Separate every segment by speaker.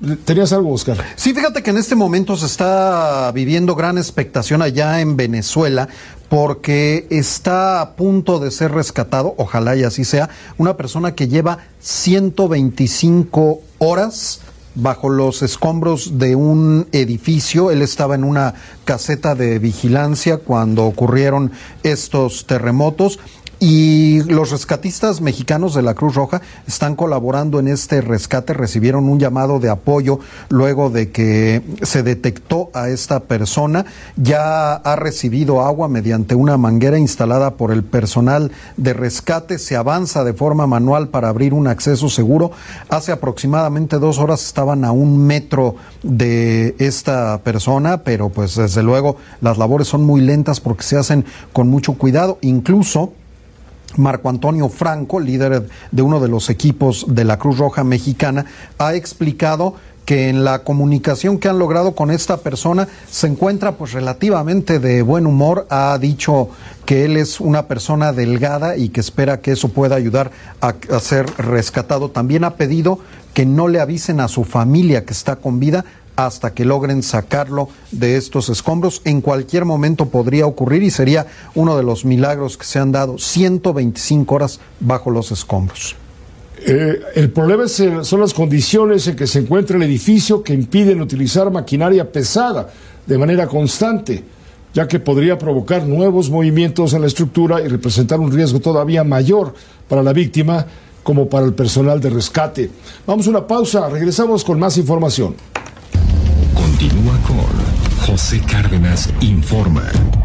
Speaker 1: ¿Tenías algo, Oscar?
Speaker 2: Sí, fíjate que en este momento se está viviendo gran expectación allá en Venezuela porque está a punto de ser rescatado, ojalá y así sea, una persona que lleva 125 horas bajo los escombros de un edificio. Él estaba en una caseta de vigilancia cuando ocurrieron estos terremotos. Y los rescatistas mexicanos de la Cruz Roja están colaborando en este rescate. Recibieron un llamado de apoyo luego de que se detectó a esta persona. Ya ha recibido agua mediante una manguera instalada por el personal de rescate. Se avanza de forma manual para abrir un acceso seguro. Hace aproximadamente 2 horas estaban a 1 metro de esta persona, pero pues desde luego las labores son muy lentas porque se hacen con mucho cuidado. Incluso Marco Antonio Franco, líder de uno de los equipos de la Cruz Roja Mexicana, ha explicado que en la comunicación que han logrado con esta persona se encuentra pues relativamente de buen humor. Ha dicho que él es una persona delgada y que espera que eso pueda ayudar a ser rescatado. También ha pedido que no le avisen a su familia que está con vida hasta que logren sacarlo de estos escombros. En cualquier momento podría ocurrir y sería uno de los milagros que se han dado, 125 horas bajo los escombros.
Speaker 1: El problema son las condiciones en que se encuentra el edificio que impiden utilizar maquinaria pesada de manera constante, ya que podría provocar nuevos movimientos en la estructura y representar un riesgo todavía mayor para la víctima como para el personal de rescate. Vamos a una pausa, regresamos con más información.
Speaker 3: Continúa con José Cárdenas Informa.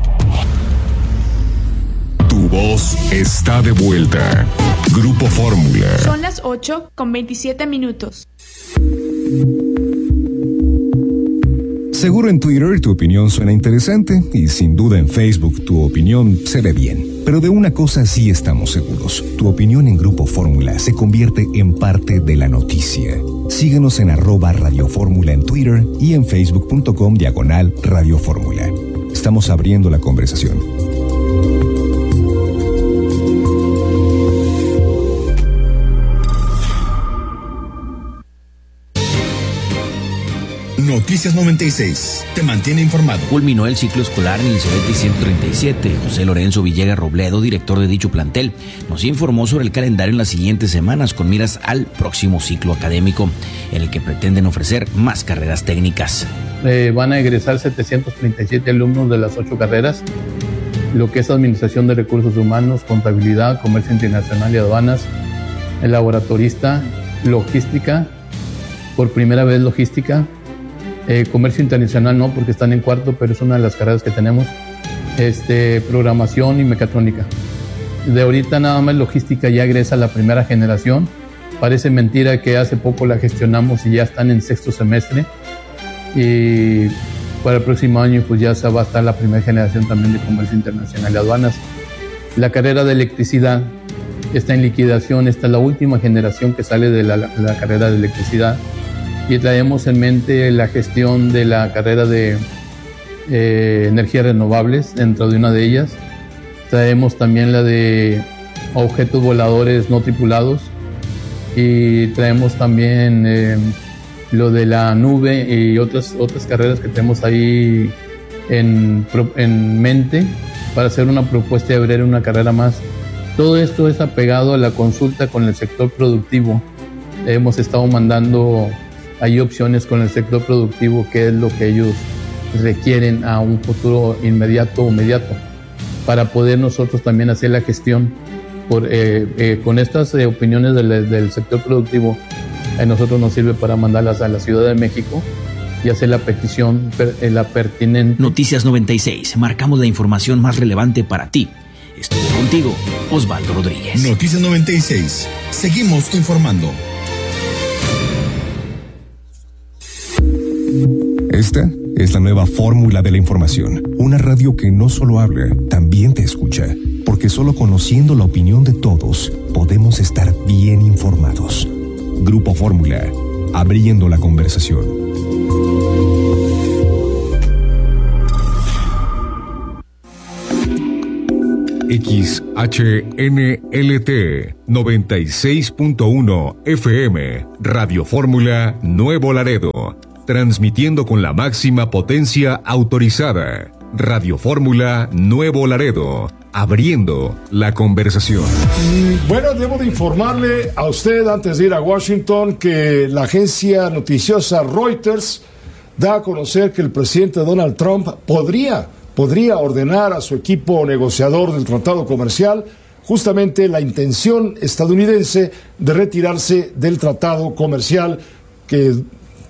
Speaker 3: Tu voz está de vuelta. Grupo Fórmula.
Speaker 4: Son las 8:27.
Speaker 3: Seguro en Twitter tu opinión suena interesante y sin duda en Facebook tu opinión se ve bien. Pero de una cosa sí estamos seguros. Tu opinión en Grupo Fórmula se convierte en parte de la noticia. Síguenos en @Radio Fórmula en Twitter y en facebook.com/Radio Fórmula. Estamos abriendo la conversación.
Speaker 5: Noticias 96. Te mantiene informado.
Speaker 6: Culminó el ciclo escolar en el Cebetis 137. José Lorenzo Villegas Robledo, director de dicho plantel, nos informó sobre el calendario en las siguientes semanas con miras al próximo ciclo académico, en el que pretenden ofrecer más carreras técnicas.
Speaker 7: Van a egresar 737 alumnos de las 8 carreras, lo que es Administración de Recursos Humanos, Contabilidad, Comercio Internacional y Aduanas, el laboratorista, Logística, por primera vez Logística, Comercio Internacional no, porque están en cuarto, pero es una de las carreras que tenemos, Programación y Mecatrónica. De ahorita nada más Logística ya egresa la primera generación. Parece mentira que hace poco la gestionamos y ya están en 6º semestre, y para el próximo año pues ya se va a estar la primera generación también de Comercio Internacional y Aduanas. La carrera de Electricidad está en liquidación, esta es la última generación que sale de la carrera de Electricidad, y traemos en mente la gestión de la carrera de energías renovables dentro de una de ellas. Traemos también la de objetos voladores no tripulados, y traemos también lo de la nube y otras carreras que tenemos ahí en mente para hacer una propuesta y abrir una carrera más. Todo esto es apegado a la consulta con el sector productivo. Hemos estado mandando ahí opciones con el sector productivo, qué es lo que ellos requieren a un futuro inmediato o mediato, para poder nosotros también hacer la gestión. Con estas opiniones del sector productivo, a nosotros nos sirve para mandarlas a la Ciudad de México y hacer la petición, la pertinente.
Speaker 6: Noticias 96, marcamos la información más relevante para ti. Estuvo contigo Osvaldo Rodríguez.
Speaker 5: Noticias 96, seguimos informando.
Speaker 3: Esta es la nueva fórmula de la información. Una radio que no solo habla, también te escucha. Porque solo conociendo la opinión de todos, podemos estar bien informados. Grupo Fórmula, abriendo la conversación. XHNLT 96.1 FM, Radio Fórmula Nuevo Laredo, transmitiendo con la máxima potencia autorizada. Radio Fórmula Nuevo Laredo, abriendo la conversación.
Speaker 1: Bueno, debo de informarle a usted antes de ir a Washington que la agencia noticiosa Reuters da a conocer que el presidente Donald Trump podría ordenar a su equipo negociador del tratado comercial justamente la intención estadounidense de retirarse del tratado comercial que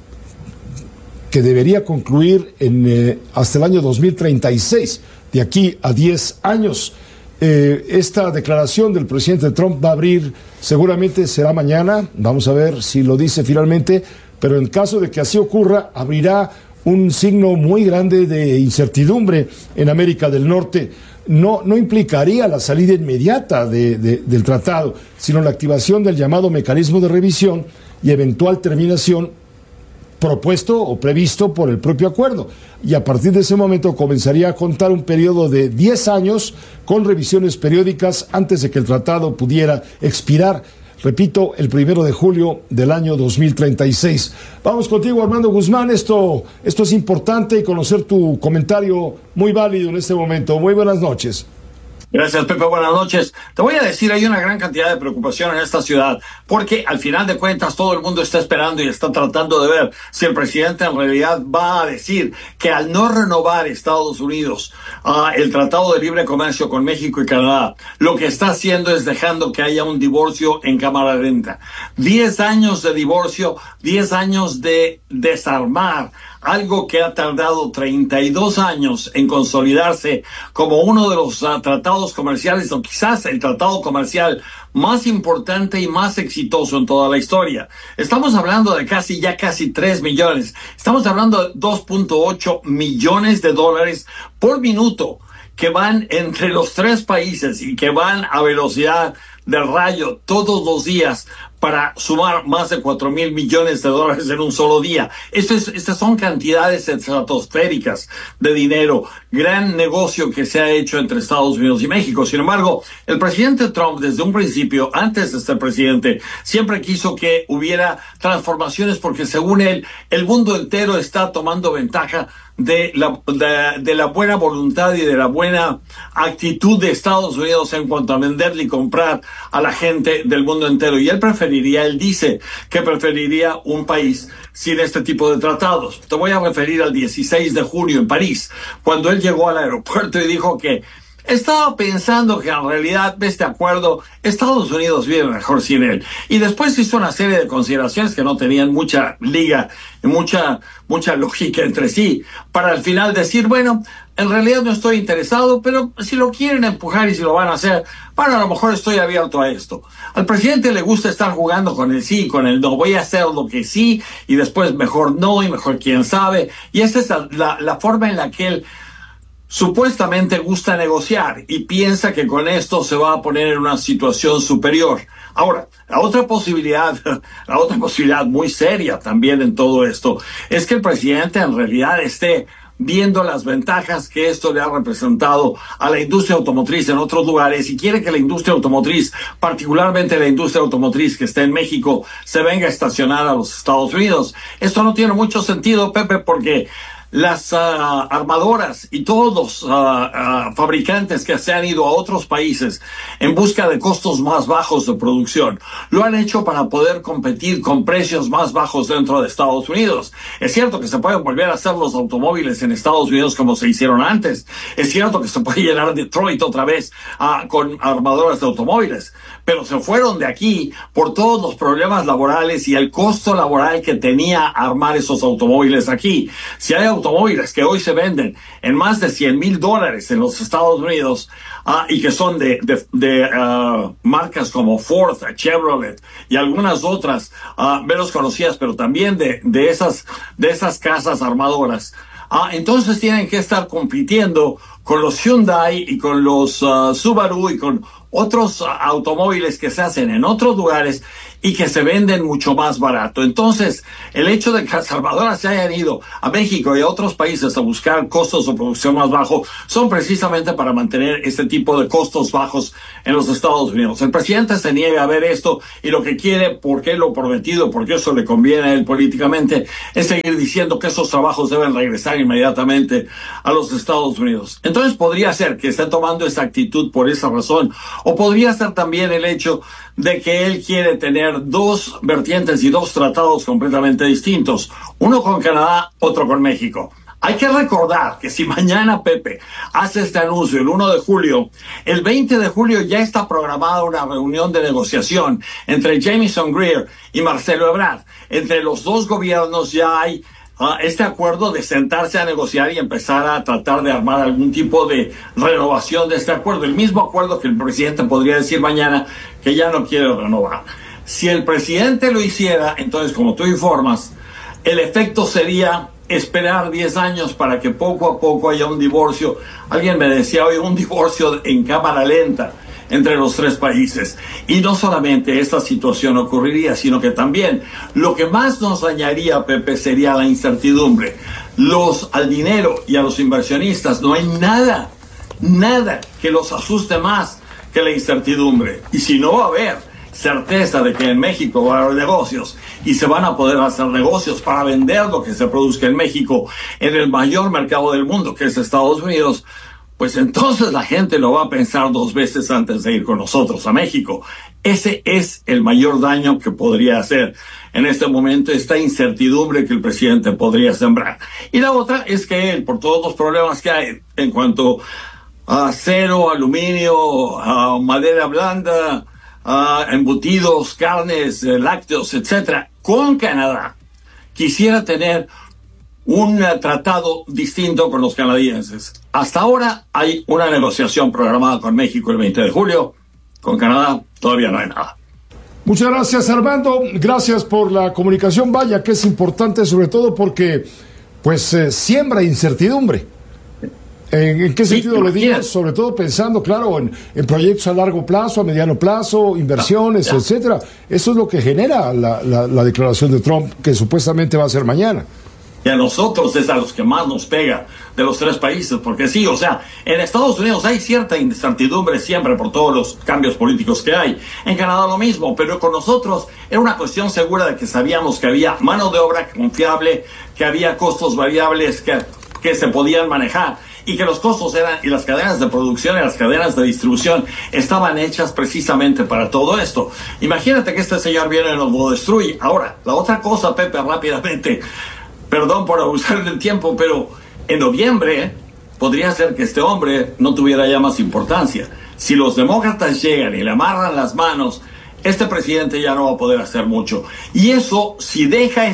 Speaker 1: debería concluir hasta el año 2036, de aquí a 10 años. Esta declaración del presidente Trump va a abrir, seguramente será mañana, vamos a ver si lo dice finalmente, pero en caso de que así ocurra, abrirá un signo muy grande de incertidumbre en América del Norte. No implicaría la salida inmediata del tratado, sino la activación del llamado mecanismo de revisión y eventual terminación propuesto o previsto por el propio acuerdo. Y a partir de ese momento comenzaría a contar un periodo de 10 años con revisiones periódicas antes de que el tratado pudiera expirar. Repito, el 1 de julio del año 2036. Vamos contigo, Armando Guzmán. Esto es importante y conocer tu comentario muy válido en este momento. Muy buenas noches.
Speaker 8: Gracias, Pepe. Buenas noches. Te voy a decir, hay una gran cantidad de preocupación en esta ciudad, porque al final de cuentas todo el mundo está esperando y está tratando de ver si el presidente en realidad va a decir que al no renovar Estados Unidos el Tratado de Libre Comercio con México y Canadá, lo que está haciendo es dejando que haya un divorcio en cámara lenta. 10 años de divorcio, 10 años de desarmar algo que ha tardado 32 años en consolidarse como uno de los tratados comerciales, o quizás el tratado comercial más importante y más exitoso en toda la historia. Estamos hablando de casi 3 millones. Estamos hablando de 2.8 millones de dólares por minuto que van entre los tres países y que van a velocidad de rayo todos los días para sumar más de 4,000 millones de dólares en un solo día. Estas son cantidades estratosféricas de dinero, gran negocio que se ha hecho entre Estados Unidos y México. Sin embargo, el presidente Trump, desde un principio, antes de ser presidente, siempre quiso que hubiera transformaciones porque, según él, el mundo entero está tomando ventaja de la buena voluntad y de la buena actitud de Estados Unidos en cuanto a venderle y comprar a la gente del mundo entero. Y él dice que preferiría un país sin este tipo de tratados. Te voy a referir al 16 de junio en París, cuando él llegó al aeropuerto y dijo que estaba pensando que en realidad de este acuerdo Estados Unidos vive mejor sin él. Y después hizo una serie de consideraciones que no tenían mucha liga y mucha lógica entre sí, para al final decir, bueno, en realidad no estoy interesado, pero si lo quieren empujar y si lo van a hacer, bueno, a lo mejor estoy abierto a esto. Al presidente le gusta estar jugando con el sí y con el no. Voy a hacer lo que sí y después mejor no y mejor quién sabe. Y esa es la forma en la que él supuestamente gusta negociar y piensa que con esto se va a poner en una situación superior. Ahora, la otra posibilidad muy seria también en todo esto es que el presidente en realidad esté viendo las ventajas que esto le ha representado a la industria automotriz en otros lugares y quiere que la industria automotriz, particularmente la industria automotriz que está en México, se venga a estacionar a los Estados Unidos. Esto no tiene mucho sentido, Pepe, porque las armadoras y todos los fabricantes que se han ido a otros países en busca de costos más bajos de producción lo han hecho para poder competir con precios más bajos dentro de Estados Unidos. Es cierto que se pueden volver a hacer los automóviles en Estados Unidos como se hicieron antes. Es cierto que se puede llenar Detroit otra vez con armadoras de automóviles, pero se fueron de aquí por todos los problemas laborales y el costo laboral que tenía armar esos automóviles aquí. Si hay automóviles que hoy se venden en más de $100,000 en los Estados Unidos y que son de marcas como Ford, Chevrolet y algunas otras menos conocidas, pero también de esas casas armadoras, entonces tienen que estar compitiendo con los Hyundai y con los Subaru y con otros automóviles que se hacen en otros lugares y que se venden mucho más barato. Entonces, el hecho de que las armadoras se hayan ido a México y a otros países a buscar costos de producción más bajos son precisamente para mantener este tipo de costos bajos en los Estados Unidos. El presidente se niega a ver esto y lo que quiere, porque lo prometido, porque eso le conviene a él políticamente, es seguir diciendo que esos trabajos deben regresar inmediatamente a los Estados Unidos. Entonces podría ser que esté tomando esa actitud por esa razón, o podría ser también el hecho de que él quiere tener dos vertientes y dos tratados completamente distintos, uno con Canadá, otro con México. Hay que recordar que si mañana Pepe hace este anuncio el 1 de julio, el 20 de julio ya está programada una reunión de negociación entre Jamieson Greer y Marcelo Ebrard. Entre los dos gobiernos ya hay este acuerdo de sentarse a negociar y empezar a tratar de armar algún tipo de renovación de este acuerdo. El mismo acuerdo que el presidente podría decir mañana que ya no quiere renovar. Si el presidente lo hiciera, entonces, como tú informas, el efecto sería esperar 10 años para que poco a poco haya un divorcio. Alguien me decía hoy, un divorcio en cámara lenta entre los tres países. Y no solamente esta situación ocurriría, sino que también lo que más nos dañaría, Pepe, sería la incertidumbre. Al dinero y a los inversionistas no hay nada que los asuste más que la incertidumbre. Y si no va a haber certeza de que en México va a haber negocios y se van a poder hacer negocios para vender lo que se produzca en México en el mayor mercado del mundo, que es Estados Unidos, pues entonces la gente lo va a pensar 2 veces antes de ir con nosotros a México. Ese es el mayor daño que podría hacer en este momento, esta incertidumbre que el presidente podría sembrar. Y la otra es que él, por todos los problemas que hay en cuanto a acero, aluminio, a madera blanda, a embutidos, carnes, lácteos, etcétera, con Canadá, quisiera tener un tratado distinto con los canadienses. Hasta ahora hay una negociación programada con México el 20 de julio. Con Canadá todavía no hay nada.
Speaker 1: Muchas gracias, Armando. Gracias por la comunicación. Vaya que es importante, sobre todo porque pues siembra incertidumbre. ¿En qué sentido lo digo? Sobre todo pensando, claro, en proyectos a largo plazo, a mediano plazo, inversiones, etcétera. Eso es lo que genera la declaración de Trump, que supuestamente va a ser mañana.
Speaker 8: Y a nosotros es a los que más nos pega de los tres países, porque sí, o sea, en Estados Unidos hay cierta incertidumbre siempre por todos los cambios políticos que hay. En Canadá lo mismo, pero con nosotros era una cuestión segura de que sabíamos que había mano de obra confiable, que había costos variables que se podían manejar, y que los costos eran, y las cadenas de producción y las cadenas de distribución estaban hechas precisamente para todo esto. Imagínate que este señor viene y nos lo destruye. Ahora, la otra cosa, Pepe, rápidamente, perdón por abusar del tiempo, pero en noviembre podría ser que este hombre no tuviera ya más importancia. Si los demócratas llegan y le amarran las manos, este presidente ya no va a poder hacer mucho. Y eso, si deja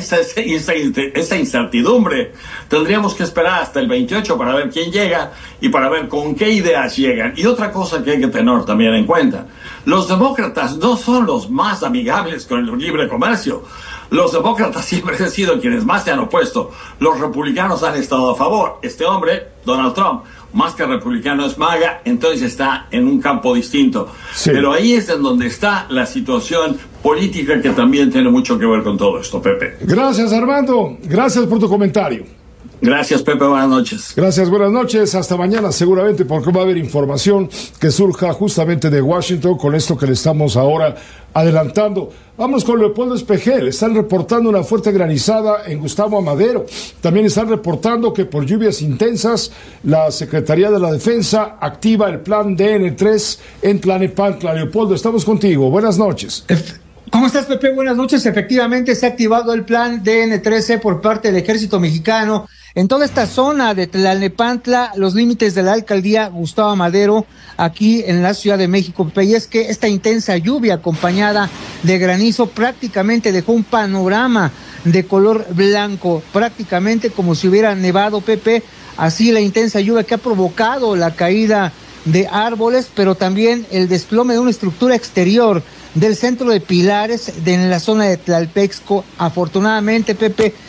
Speaker 8: esa incertidumbre, tendríamos que esperar hasta el 28 para ver quién llega y para ver con qué ideas llegan. Y otra cosa que hay que tener también en cuenta, los demócratas no son los más amigables con el libre comercio. Los demócratas siempre han sido quienes más se han opuesto. Los republicanos han estado a favor. Este hombre, Donald Trump, más que republicano es MAGA, entonces está en un campo distinto. Sí. Pero ahí es en donde está la situación política que también tiene mucho que ver con todo esto, Pepe.
Speaker 1: Gracias, Armando. Gracias por tu comentario.
Speaker 8: Gracias, Pepe. Buenas noches.
Speaker 1: Gracias, buenas noches. Hasta mañana seguramente, porque va a haber información que surja justamente de Washington con esto que le estamos ahora adelantando. Vamos con Leopoldo Espejel. Están reportando una fuerte granizada en Gustavo Amadero. También están reportando que por lluvias intensas la Secretaría de la Defensa activa el plan DN3 en Tlalnepantla. Leopoldo, estamos contigo. Buenas noches.
Speaker 9: ¿Cómo estás, Pepe? Buenas noches. Efectivamente, se ha activado el plan DN13 por parte del Ejército Mexicano en toda esta zona de Tlalnepantla, los límites de la alcaldía Gustavo Amadero, aquí en la Ciudad de México, Pepe. Y es que esta intensa lluvia acompañada de granizo prácticamente dejó un panorama de color blanco, prácticamente como si hubiera nevado, Pepe. Así la intensa lluvia que ha provocado la caída de árboles, pero también el desplome de una estructura exterior del centro de pilares en la zona de Tlalpexco. Afortunadamente, Pepe,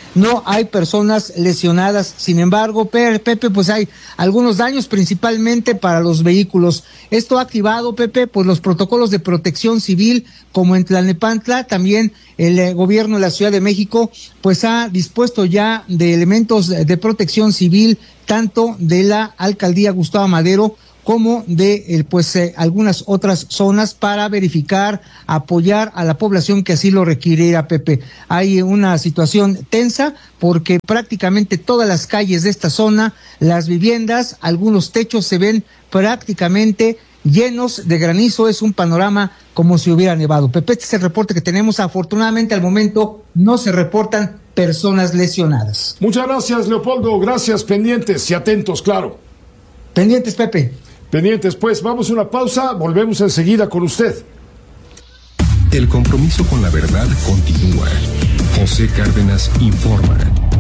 Speaker 9: no hay personas lesionadas. Sin embargo, Pepe, pues hay algunos daños, principalmente para los vehículos. Esto ha activado, Pepe, pues los protocolos de protección civil, como en Tlalnepantla. También el gobierno de la Ciudad de México pues ha dispuesto ya de elementos de protección civil, tanto de la alcaldía Gustavo Madero como de algunas otras zonas, para verificar, apoyar a la población que así lo requiriera, Pepe. Hay una situación tensa porque prácticamente todas las calles de esta zona, las viviendas, algunos techos se ven prácticamente llenos de granizo. Es un panorama como si hubiera nevado. Pepe, este es el reporte que tenemos. Afortunadamente, al momento no se reportan personas lesionadas.
Speaker 1: Muchas gracias, Leopoldo. Gracias, pendientes y atentos, claro.
Speaker 9: Pendientes, Pepe.
Speaker 1: Pendientes, pues. Vamos a una pausa. Volvemos enseguida con usted.
Speaker 3: El compromiso con la verdad continúa. José Cárdenas informa.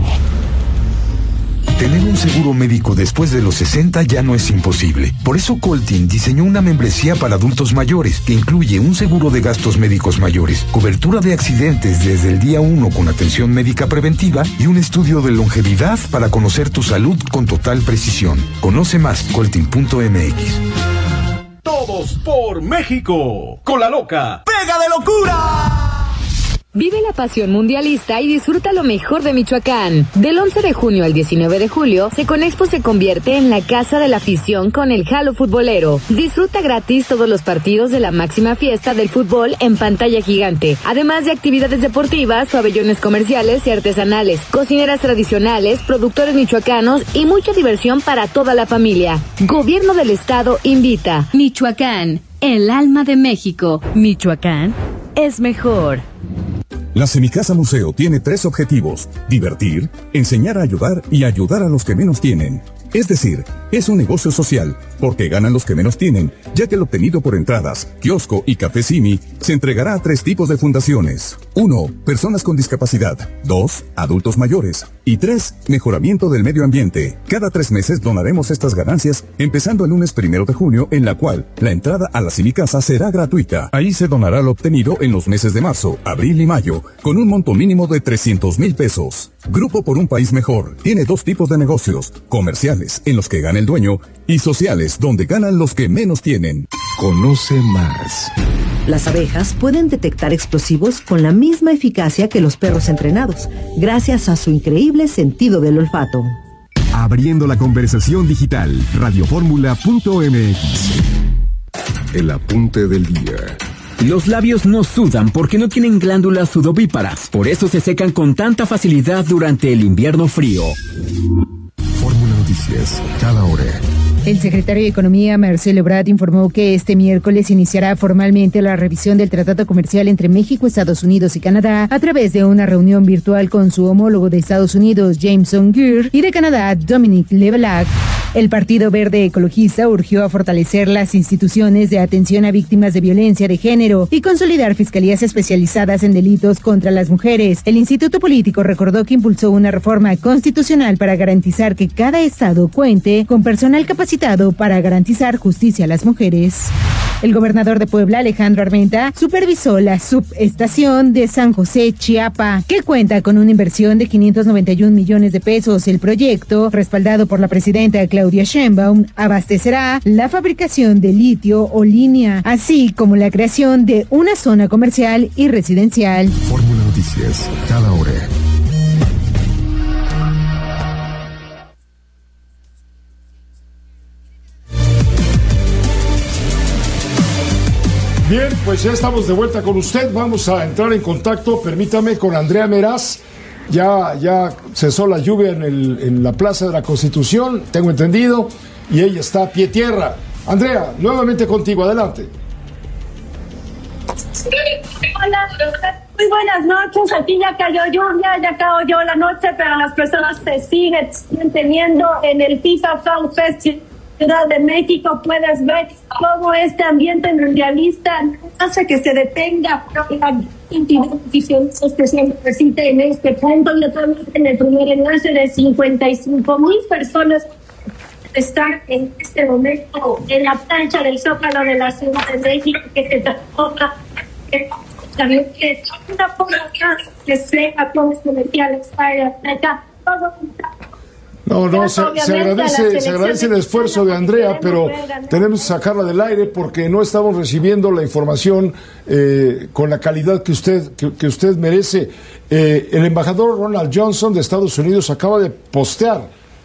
Speaker 10: Tener un seguro médico después de los 60 ya no es imposible. Por eso Coltin diseñó una membresía para adultos mayores que incluye un seguro de gastos médicos mayores, cobertura de accidentes desde el día 1 con atención médica preventiva y un estudio de longevidad para conocer tu salud con total precisión. Conoce más, coltin.mx.
Speaker 11: Todos por México. Con la loca. ¡Pega de locura!
Speaker 12: Vive la pasión mundialista y disfruta lo mejor de Michoacán. Del 11 de junio al 19 de julio, Seconexpo se convierte en la casa de la afición con el Jalo Futbolero. Disfruta gratis todos los partidos de la máxima fiesta del fútbol en pantalla gigante, además de actividades deportivas, pabellones comerciales y artesanales, cocineras tradicionales, productores michoacanos y mucha diversión para toda la familia. Gobierno del Estado invita.
Speaker 13: Michoacán, el alma de México. Michoacán es mejor.
Speaker 3: La Semicasa Museo tiene 3 objetivos: divertir, enseñar a ayudar y ayudar a los que menos tienen. Es decir, es un negocio social, porque ganan los que menos tienen, ya que el obtenido por entradas, kiosco y café Simi se entregará a 3 tipos de fundaciones. 1. Personas con discapacidad. 2. Adultos mayores. Y 3. Mejoramiento del medio ambiente. Cada 3 meses donaremos estas ganancias, empezando el lunes 1 de junio, en la cual la entrada a la Semicasa será gratuita. Ahí se donará lo obtenido en los meses de marzo, abril y mayo, con un monto mínimo de 300,000 pesos. Grupo por un País Mejor tiene 2 tipos de negocios: comerciales, en los que gana el dueño, y sociales, donde ganan los que menos tienen. Conoce más.
Speaker 14: Las abejas pueden detectar explosivos con la misma eficacia que los perros entrenados, gracias a su increíble sentido del olfato.
Speaker 3: Abriendo la conversación digital, radioformula.mx. El apunte del día.
Speaker 15: Los labios no sudan porque no tienen glándulas sudovíparas, por eso se secan con tanta facilidad durante el invierno frío.
Speaker 3: Fórmula Noticias, cada hora.
Speaker 16: El secretario de Economía, Marcelo Ebrard, informó que este miércoles iniciará formalmente la revisión del Tratado Comercial entre México, Estados Unidos y Canadá a través de una reunión virtual con su homólogo de Estados Unidos, Jameson Geer, y de Canadá, Dominic LeBlanc. El Partido Verde Ecologista urgió a fortalecer las instituciones de atención a víctimas de violencia de género y consolidar fiscalías especializadas en delitos contra las mujeres. El Instituto Político recordó que impulsó una reforma constitucional para garantizar que cada estado cuente con personal capacitado para garantizar justicia a las mujeres. El gobernador de Puebla, Alejandro Armenta, supervisó la subestación de San José, Chiapa, que cuenta con una inversión de 591 millones de pesos. El proyecto, respaldado por la presidenta Claudia Sheinbaum, abastecerá la fabricación de litio o línea, así como la creación de una zona comercial y residencial.
Speaker 3: Fórmula Noticias, cada hora.
Speaker 1: Bien, pues ya estamos de vuelta con usted. Vamos a entrar en contacto, permítame, con Andrea Meraz. Ya cesó la lluvia en la Plaza de la Constitución, tengo entendido, y ella está a pie tierra. Andrea, nuevamente contigo, adelante.
Speaker 17: Hola, muy buenas noches. Aquí ya cayó lluvia, ya cayó la noche, pero las personas se siguen teniendo en el FIFA Fan Fest Ciudad de México. Puedes ver cómo este ambiente mundialista hace que se detenga la institución que se necesita en este punto. Y otra vez en el primer enlace de 55,000 personas están en este momento en la plancha del Zócalo de la Ciudad de México, que se transforma una forma que sea todos los comerciales para todo.
Speaker 1: No, se agradece el esfuerzo de Andrea, pero tenemos que sacarla del aire porque no estamos recibiendo la información con la calidad que usted merece. El embajador Ronald Johnson de Estados Unidos acaba de postear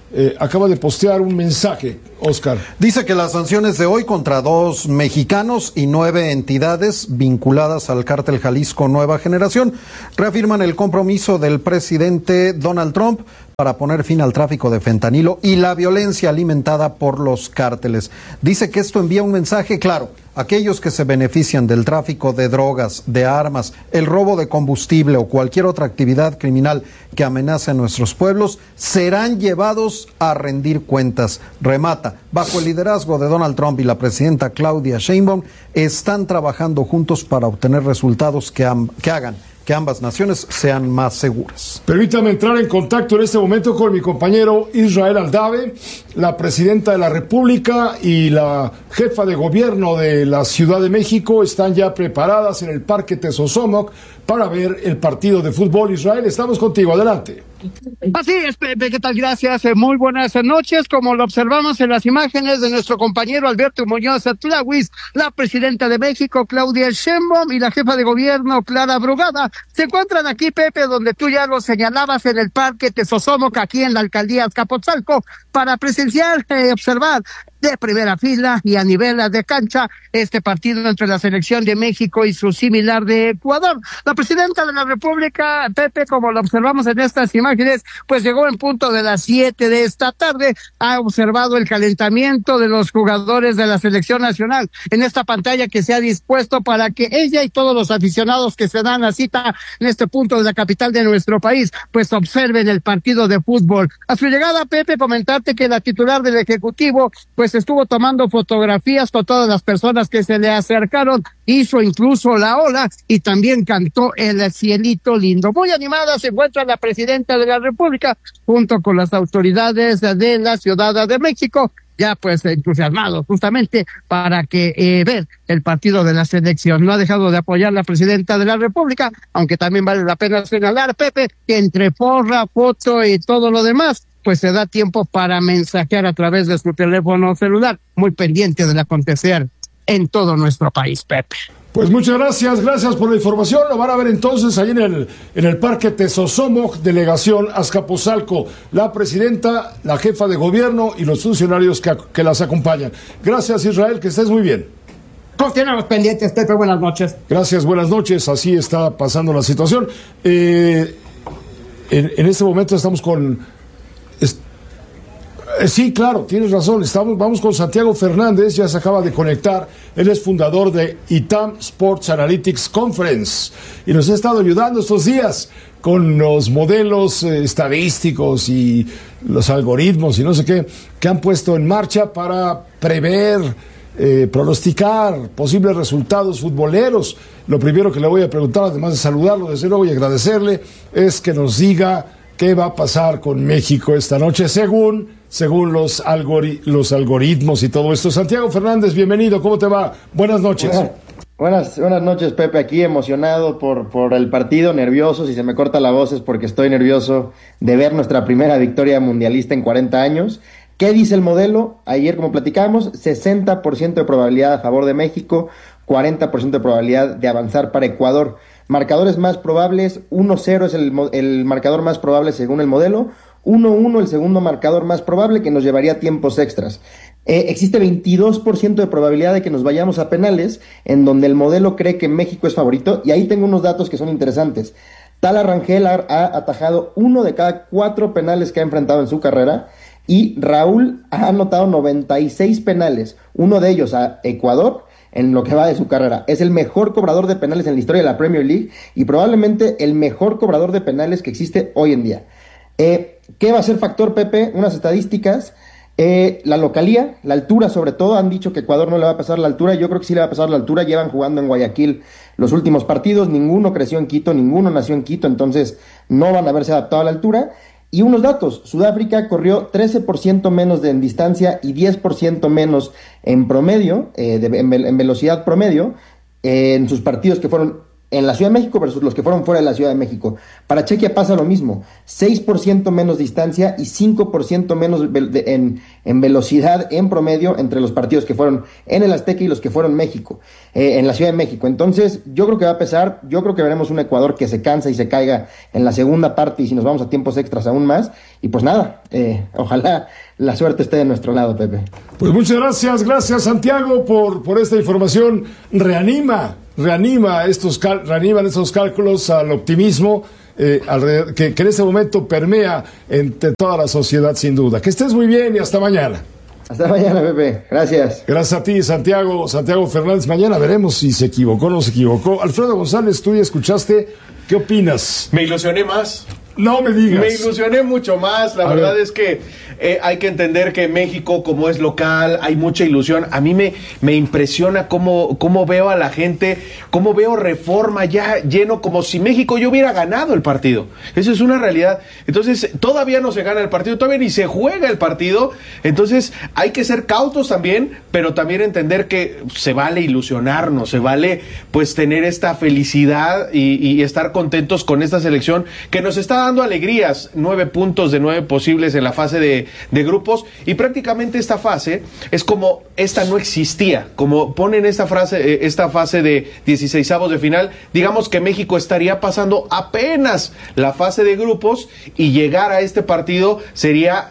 Speaker 1: un mensaje, Oscar.
Speaker 2: Dice que las sanciones de hoy contra 2 mexicanos y 9 entidades vinculadas al cártel Jalisco Nueva Generación reafirman el compromiso del presidente Donald Trump para poner fin al tráfico de fentanilo y la violencia alimentada por los cárteles. Dice que esto envía un mensaje claro. Aquellos que se benefician del tráfico de drogas, de armas, el robo de combustible o cualquier otra actividad criminal que amenace a nuestros pueblos serán llevados a rendir cuentas. Remata, bajo el liderazgo de Donald Trump y la presidenta Claudia Sheinbaum, están trabajando juntos para obtener resultados que hagan que ambas naciones sean más seguras.
Speaker 1: Permítame entrar en contacto en este momento con mi compañero Israel Aldave, la presidenta de la República y la jefa de gobierno de la Ciudad de México están ya preparadas en el Parque Tesosomoc para ver el partido de fútbol. Israel, estamos contigo, adelante.
Speaker 18: Así es, Pepe, ¿qué tal? Gracias, muy buenas noches. Como lo observamos en las imágenes de nuestro compañero Alberto Muñoz Tlahuis, la presidenta de México, Claudia Sheinbaum, y la jefa de gobierno, Clara Brugada, se encuentran aquí, Pepe, donde tú ya lo señalabas, en el Parque Tesosomoc, aquí en la alcaldía Azcapotzalco, para presenciar, observar de primera fila y a nivel de cancha este partido entre la selección de México y su similar de Ecuador. La presidenta de la República, Pepe, como lo observamos en estas imágenes, pues llegó en punto de las 7 de esta tarde, ha observado el calentamiento de los jugadores de la selección nacional en esta pantalla que se ha dispuesto para que ella y todos los aficionados que se dan la cita en este punto de la capital de nuestro país, pues observen el partido de fútbol. A su llegada, Pepe, comentarte que la titular del Ejecutivo, pues estuvo tomando fotografías con todas las personas que se le acercaron, hizo incluso la ola y también cantó El Cielito Lindo. Muy animada se encuentra la presidenta de la República junto con las autoridades de la Ciudad de México, ya pues entusiasmados justamente para que ver el partido de la selección. No ha dejado de apoyar la presidenta de la República, aunque también vale la pena señalar, Pepe, que entre porra, foto y todo lo demás, pues se da tiempo para mensajear a través de su teléfono celular, muy pendiente del acontecer en todo nuestro país, Pepe.
Speaker 1: Pues muchas gracias por la información. Lo van a ver entonces ahí en el Parque Tesosomoc, delegación Azcapotzalco, la presidenta, la jefa de gobierno y los funcionarios que las acompañan. Gracias, Israel, que estés muy bien.
Speaker 18: Continuamos pendientes, Pepe, buenas noches.
Speaker 1: Gracias, buenas noches, así está pasando la situación. En este momento estamos con... Sí, claro, tienes razón. Vamos con Santiago Fernández, ya se acaba de conectar. Él es fundador de ITAM Sports Analytics Conference y nos ha estado ayudando estos días con los modelos estadísticos y los algoritmos y no sé qué que han puesto en marcha para prever, pronosticar posibles resultados futboleros. Lo primero que le voy a preguntar, además de saludarlo desde luego y agradecerle, es que nos diga qué va a pasar con México esta noche según los algoritmos y todo esto. Santiago Fernández, bienvenido, ¿cómo te va? Buenas noches.
Speaker 19: Buenas noches, Pepe, aquí emocionado por el partido, nervioso, si se me corta la voz es porque estoy nervioso de ver nuestra primera victoria mundialista en 40 años. ¿Qué dice el modelo? Ayer, como platicamos, 60% de probabilidad a favor de México, 40% de probabilidad de avanzar para Ecuador. Marcadores más probables, 1-0 es el marcador más probable según el modelo, 1-1 el segundo marcador más probable, que nos llevaría tiempos extras. Existe 22% de probabilidad de que nos vayamos a penales, en donde el modelo cree que México es favorito, y ahí tengo unos datos que son interesantes. Tala Rangel ha atajado 1 de cada 4 penales que ha enfrentado en su carrera, y Raúl ha anotado 96 penales, uno de ellos a Ecuador, en lo que va de su carrera. Es el mejor cobrador de penales en la historia de la Premier League y probablemente el mejor cobrador de penales que existe hoy en día. ¿Qué va a ser factor, Pepe? Unas estadísticas. La localía, la altura sobre todo. Han dicho que Ecuador no le va a pasar la altura. Yo creo que sí le va a pasar la altura. Llevan jugando en Guayaquil los últimos partidos. Ninguno creció en Quito, ninguno nació en Quito. Entonces no van a haberse adaptado a la altura. Y unos datos, Sudáfrica corrió 13% menos en distancia y 10% menos en promedio, en velocidad promedio, en sus partidos que fueron en la Ciudad de México versus los que fueron fuera de la Ciudad de México. Para Chequia pasa lo mismo, 6% menos distancia y 5% menos en velocidad en promedio entre los partidos que fueron en el Azteca y los que fueron en la Ciudad de México. Entonces, yo creo que va a pesar, yo creo que veremos un Ecuador que se cansa y se caiga en la segunda parte y si nos vamos a tiempos extras aún más. Y pues nada, ojalá la suerte esté de nuestro lado, Pepe.
Speaker 1: Pues muchas gracias Santiago por esta información. Reaniman estos cálculos al optimismo que en este momento permea entre toda la sociedad, sin duda. Que estés muy bien y hasta mañana.
Speaker 19: Hasta mañana, Pepe. Gracias.
Speaker 1: Gracias a ti, Santiago Fernández. Mañana veremos si se equivocó o no se equivocó. Alfredo González, tú ya escuchaste. ¿Qué opinas?
Speaker 20: Me ilusioné más.
Speaker 1: No me digas.
Speaker 20: Me ilusioné mucho más. La verdad es que hay que entender que México, como es local, hay mucha ilusión. A mí me impresiona cómo veo a la gente, cómo veo Reforma ya lleno, como si México ya hubiera ganado el partido. Eso es una realidad. Entonces, todavía no se gana el partido, todavía ni se juega el partido. Entonces, hay que ser cautos también, pero también entender que se vale ilusionarnos, se vale pues tener esta felicidad y estar contentos con esta selección que nos está dando alegrías. 9 puntos de 9 posibles en la fase de grupos, y prácticamente esta fase es como esta no existía, como ponen esta fase de 16avos de final. Digamos que México estaría pasando apenas la fase de grupos y llegar a este partido sería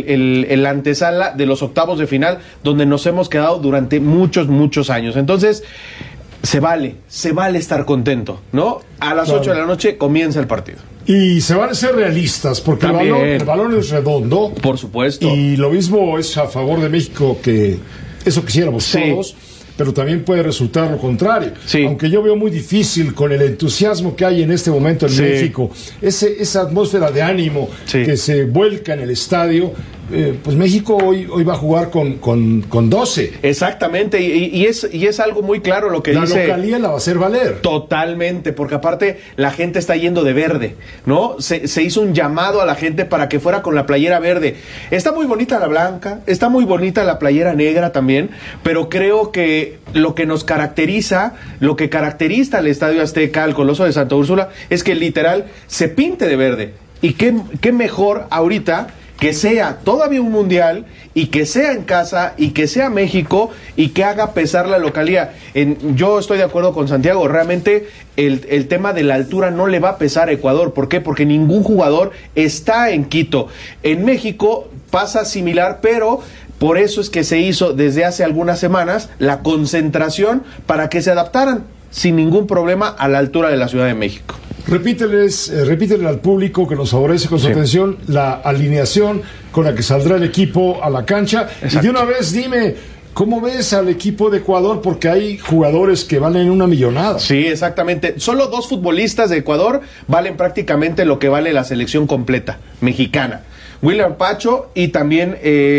Speaker 20: el antesala de los octavos de final, donde nos hemos quedado durante muchos años. Entonces se vale estar contento, ¿no? A las 8 de la noche comienza el partido.
Speaker 1: Y se van a ser realistas, porque el balón es redondo.
Speaker 20: Por supuesto.
Speaker 1: Y lo mismo es a favor de México, que eso quisiéramos todos, pero también puede resultar lo contrario. Sí. Aunque yo veo muy difícil, con el entusiasmo que hay en este momento en México, esa atmósfera de ánimo que se vuelca en el estadio. Pues México hoy va a jugar con 12.
Speaker 20: Exactamente, y es algo muy claro lo que dice.
Speaker 1: La localía la va a hacer valer.
Speaker 20: Totalmente, porque aparte la gente está yendo de verde, ¿no? Se hizo un llamado a la gente para que fuera con la playera verde. Está muy bonita la blanca, está muy bonita la playera negra también, pero creo que lo que nos caracteriza, lo que caracteriza al Estadio Azteca, al Coloso de Santa Úrsula, es que literal se pinte de verde. Y qué mejor ahorita que sea todavía un mundial y que sea en casa y que sea México y que haga pesar la localía. Yo estoy de acuerdo con Santiago, realmente el tema de la altura no le va a pesar a Ecuador. ¿Por qué? Porque ningún jugador está en Quito. En México pasa similar, pero por eso es que se hizo desde hace algunas semanas la concentración para que se adaptaran sin ningún problema a la altura de la Ciudad de México.
Speaker 1: Repítele al público que nos favorece con su atención la alineación con la que saldrá el equipo a la cancha. Exacto. Y de una vez dime, ¿cómo ves al equipo de Ecuador? Porque hay jugadores que valen una millonada.
Speaker 20: Sí, exactamente. Solo 2 futbolistas de Ecuador valen prácticamente lo que vale la selección completa mexicana. William Pacho y también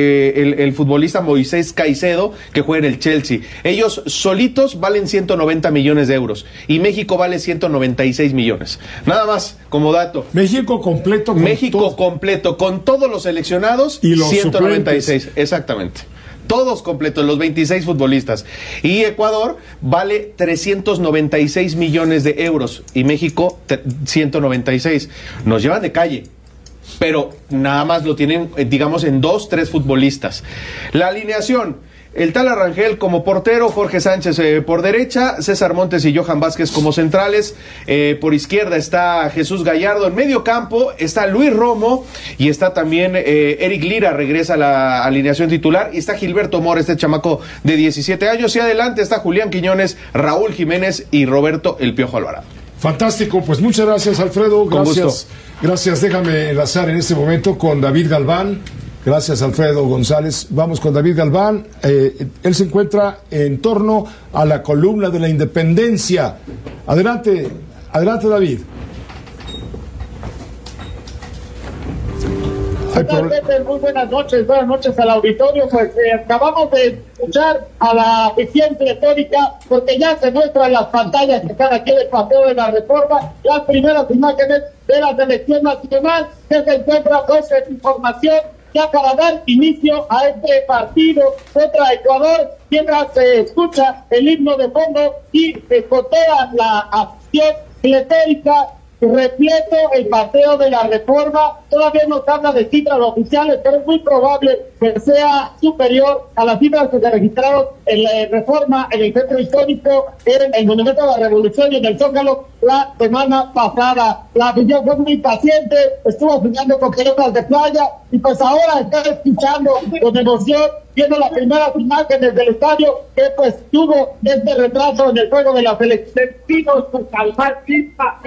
Speaker 20: el futbolista Moisés Caicedo, que juega en el Chelsea. Ellos solitos valen 190 millones de euros y México vale 196 millones. Nada más, como dato.
Speaker 1: México completo.
Speaker 20: Completo, con todos los seleccionados,
Speaker 1: y los
Speaker 20: 196.
Speaker 1: Suplentes.
Speaker 20: Exactamente. Todos completos, los 26 futbolistas. Y Ecuador vale 396 millones de euros y México 196. Nos llevan de calle, pero nada más lo tienen, digamos, en 2-3 futbolistas. La alineación: el Tala Rangel como portero, Jorge Sánchez por derecha, César Montes y Johan Vázquez como centrales, por izquierda está Jesús Gallardo, en medio campo está Luis Romo y está también Eric Lira, regresa a la alineación titular, y está Gilberto Mora, este chamaco de 17 años, y adelante está Julián Quiñones, Raúl Jiménez y Roberto El Piojo Alvarado.
Speaker 1: Fantástico, pues muchas gracias, Alfredo. Gracias, déjame enlazar en este momento con David Galván. Gracias, Alfredo González. Vamos con David Galván. Él se encuentra en torno a la columna de la independencia. Adelante, David.
Speaker 21: Muy buenas noches al auditorio. Pues acabamos de escuchar a la eficiente retórica, porque ya se muestran las pantallas que están aquí del Paseo de la Reforma, las primeras imágenes de la selección nacional que se encuentra pues en información ya para dar inicio a este partido contra Ecuador, mientras se escucha el himno de fondo y con toda la afición pletórica, repleto el Paseo de la Reforma. Todavía no se habla de cifras oficiales, pero es muy probable que sea superior a las cifras que se registraron en la Reforma, en el centro histórico, en el Monumento a la Revolución y en el Zócalo la semana pasada. La afición fue muy paciente, estuvo jugando con pelotas de playa y pues ahora está escuchando con emoción, viendo las primeras imágenes del estadio que pues tuvo este retraso en el juego de la selección. Pues calmar clima,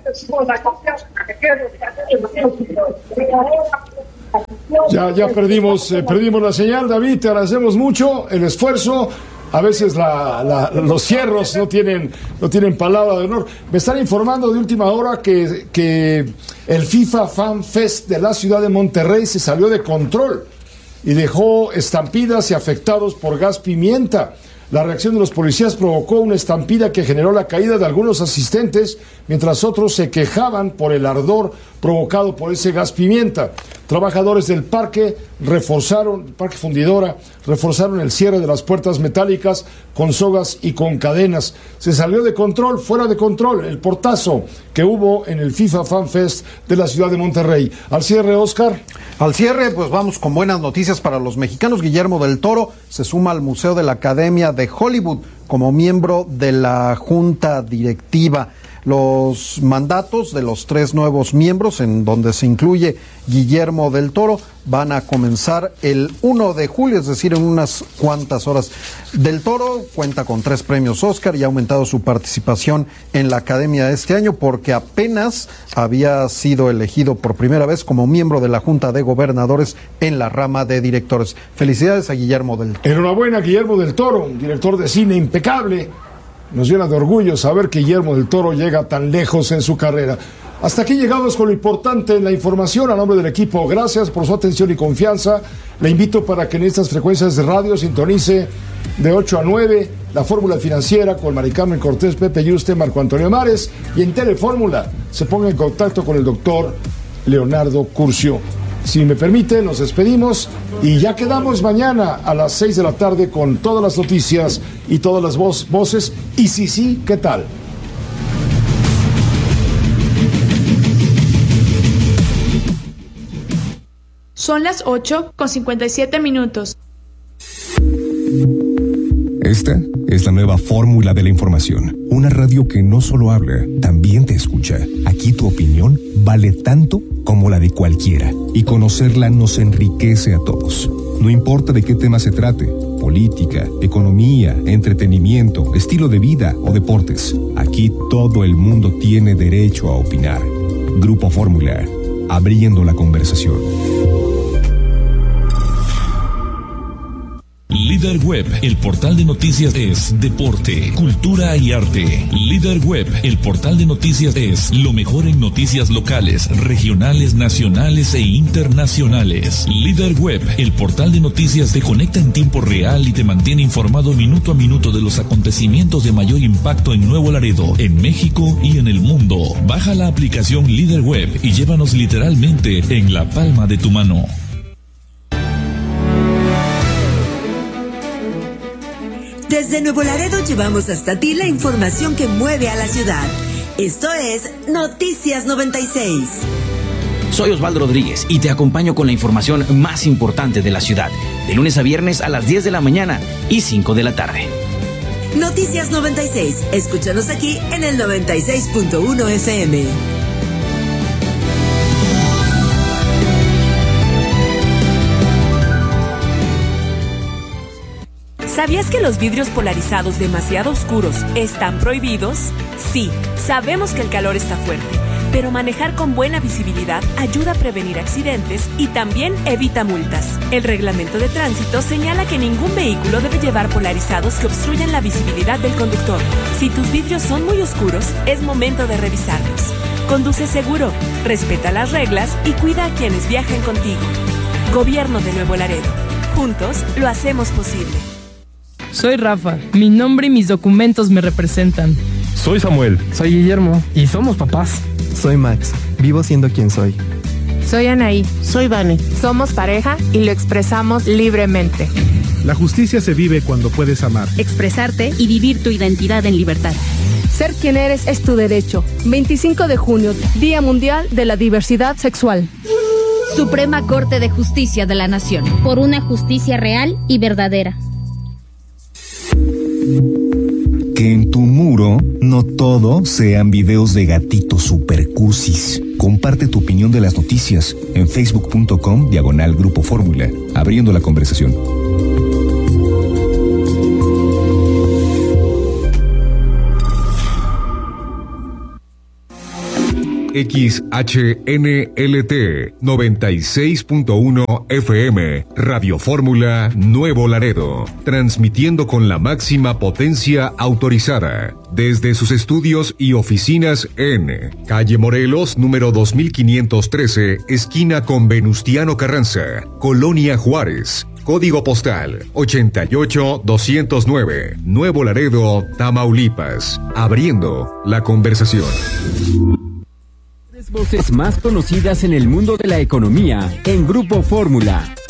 Speaker 1: Ya perdimos la señal, David, te agradecemos mucho el esfuerzo. A veces los cierros no tienen palabra de honor. Me están informando de última hora que el FIFA Fan Fest de la ciudad de Monterrey se salió de control y dejó estampidas y afectados por gas pimienta. La reacción de los policías provocó una estampida que generó la caída de algunos asistentes, mientras otros se quejaban por el ardor provocado por ese gas pimienta. Trabajadores del parque fundidora, reforzaron el cierre de las puertas metálicas con sogas y con cadenas. Se salió de control, fuera de control, el portazo que hubo en el FIFA Fan Fest de la ciudad de Monterrey. Al cierre, Oscar.
Speaker 2: Al cierre, pues vamos con buenas noticias para los mexicanos. Guillermo del Toro se suma al Museo de la Academia de Hollywood como miembro de la junta directiva. Los mandatos de los 3 nuevos miembros, en donde se incluye Guillermo del Toro, van a comenzar el 1 de julio, es decir, en unas cuantas horas. Del Toro cuenta con 3 premios Oscar y ha aumentado su participación en la Academia este año porque apenas había sido elegido por primera vez como miembro de la Junta de Gobernadores en la rama de directores. Felicidades a Guillermo del Toro.
Speaker 1: Enhorabuena, Guillermo del Toro, un director de cine impecable. Nos llena de orgullo saber que Guillermo del Toro llega tan lejos en su carrera. Hasta aquí llegamos con lo importante en la información. A nombre del equipo, gracias por su atención y confianza. Le invito para que en estas frecuencias de radio sintonice de 8 a 9 la Fórmula Financiera con Mari Carmen Cortés, Pepe Yuste, Marco Antonio Mares, y en Telefórmula se ponga en contacto con el doctor Leonardo Curcio. Si me permite, nos despedimos y ya quedamos mañana a las 6 de la tarde con todas las noticias y todas las voces. Y sí, ¿qué tal?
Speaker 4: Son las 8:57.
Speaker 3: Esta es la nueva fórmula de la información. Una radio que no solo habla, también te escucha. Aquí tu opinión vale tanto como la de cualquiera. Y conocerla nos enriquece a todos. No importa de qué tema se trate, política, economía, entretenimiento, estilo de vida o deportes. Aquí todo el mundo tiene derecho a opinar. Grupo Fórmula, abriendo la conversación.
Speaker 22: Líder Web, el portal de noticias es deporte, cultura y arte. Líder Web, el portal de noticias es lo mejor en noticias locales, regionales, nacionales e internacionales. Líder Web, el portal de noticias te conecta en tiempo real y te mantiene informado minuto a minuto de los acontecimientos de mayor impacto en Nuevo Laredo, en México y en el mundo. Baja la aplicación Líder Web y llévanos literalmente en la palma de tu mano.
Speaker 23: Desde Nuevo Laredo llevamos hasta ti la información que mueve a la ciudad. Esto es Noticias 96.
Speaker 6: Soy Osvaldo Rodríguez y te acompaño con la información más importante de la ciudad, de lunes a viernes a las 10 de la mañana y 5 de la tarde.
Speaker 23: Noticias 96. Escúchanos aquí en el 96.1 FM.
Speaker 24: ¿Sabías que los vidrios polarizados demasiado oscuros están prohibidos? Sí, sabemos que el calor está fuerte, pero manejar con buena visibilidad ayuda a prevenir accidentes y también evita multas. El reglamento de tránsito señala que ningún vehículo debe llevar polarizados que obstruyan la visibilidad del conductor. Si tus vidrios son muy oscuros, es momento de revisarlos. Conduce seguro, respeta las reglas y cuida a quienes viajan contigo. Gobierno de Nuevo Laredo. Juntos lo hacemos posible.
Speaker 25: Soy Rafa, mi nombre y mis documentos me representan.
Speaker 26: Soy Samuel.
Speaker 27: Soy Guillermo y somos papás.
Speaker 28: Soy Max, vivo siendo quien soy.
Speaker 29: Soy Anaí.
Speaker 30: Soy Vane.
Speaker 29: Somos pareja y lo expresamos libremente.
Speaker 31: La justicia se vive cuando puedes amar,
Speaker 32: expresarte y vivir tu identidad en libertad.
Speaker 5: Ser quien eres es tu derecho. 25 de junio, Día Mundial de la Diversidad Sexual.
Speaker 7: Suprema Corte de Justicia de la Nación.
Speaker 8: Por una justicia real y verdadera.
Speaker 3: Que en tu muro no todo sean videos de gatitos super cursis. Comparte tu opinión de las noticias en facebook.com/Grupo Fórmula, abriendo la conversación.
Speaker 22: XHNLT 96.1 FM, Radio Fórmula Nuevo Laredo, transmitiendo con la máxima potencia autorizada desde sus estudios y oficinas en Calle Morelos, número 2513, esquina con Venustiano Carranza, Colonia Juárez. Código postal 88209, Nuevo Laredo, Tamaulipas, abriendo la conversación.
Speaker 15: Voces más conocidas en el mundo de la economía en Grupo Fórmula.